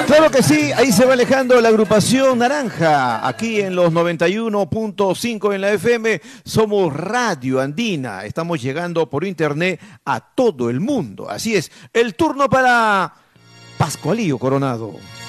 Claro que sí, ahí se va alejando la agrupación Naranja, aquí en los 91.5 en la FM, somos Radio Andina, estamos llegando por internet a todo el mundo, así es, el turno para Pascualillo Coronado.